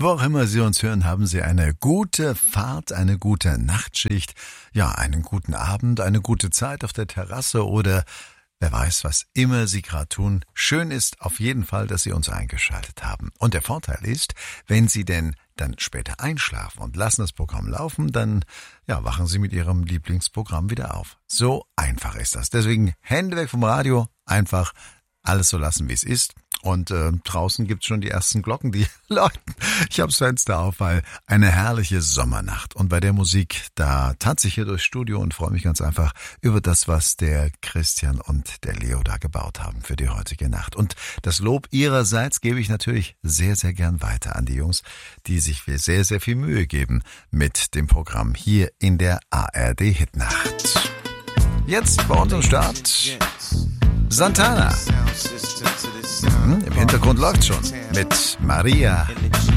Wo auch immer Sie uns hören, haben Sie eine gute Fahrt, eine gute Nachtschicht, ja, einen guten Abend, eine gute Zeit auf der Terrasse oder wer weiß, was immer Sie gerade tun. Schön ist auf jeden Fall, dass Sie uns eingeschaltet haben. Und der Vorteil ist, wenn Sie denn dann später einschlafen und lassen das Programm laufen, dann ja, wachen Sie mit Ihrem Lieblingsprogramm wieder auf. So einfach ist das. Deswegen Hände weg vom Radio, einfach alles so lassen, wie es ist. Und draußen gibt's schon die ersten Glocken, die läuten. Ich habe das Fenster auf, weil eine herrliche Sommernacht. Und bei der Musik, da tanze ich hier durchs Studio und freue mich ganz einfach über das, was der Christian und der Leo da gebaut haben für die heutige Nacht. Und das Lob ihrerseits gebe ich natürlich sehr, sehr gern weiter an die Jungs, die sich sehr, sehr viel Mühe geben mit dem Programm hier in der ARD Hitnacht. Jetzt bei unserem Start Santana. Im Hintergrund läuft schon mit Maria.